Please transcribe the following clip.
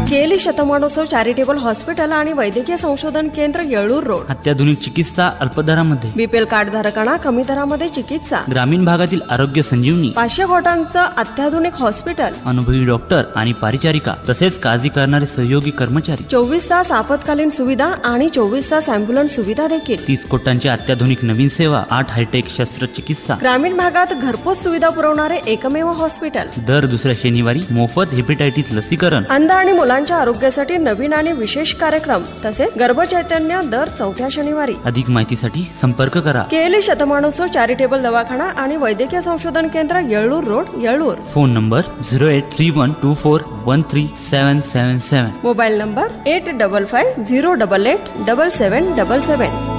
केली शतमानोत्सव charitable hospital आणि वैद्यकीय संशोधन केंद्र येळूर रोड. अत्याधुनिक चिकित्सा अल्पदरामध्ये. बीपीएल कार्ड धारकांना कमी दरामध्ये चिकित्सा. ग्रामीण भागातील आरोग्य संजीवनी. 500 कोटांचं अत्याधुनिक हॉस्पिटल. अनुभवी डॉक्टर आणि परिचारिका तसेच काळजी करणारे सहयोगी कर्मचारी. 24 तास आपत्कालीन सुविधा आणि 24 तास अँब्युलन्स सुविधा देखील. 30 कोटांची अत्याधुनिक नवीन सेवा. 8 हायटेक शस्त्रचिकित्सा. ग्रामीण भागात घरपोच सुविधा पुरवणारे एकमेव हॉस्पिटल. दर दुसऱ्या शनिवारी मोफत हेपॅटायटिस लसीकरण. अंध आणि मुलांच्या आरोग्यासाठी नवीन आणि विशेष कार्यक्रम तसेच गर्भचैतन्य दर 4थ्या शनिवारी. अधिक माहितीसाठी संपर्क करा. केली शतमानोत्सव चॅरिटेबल दवाखाना आणि वैद्यकीय संशोधन केंद्र येळूर road येळूर. Phone number 083124137777. Mobile number 8550887777.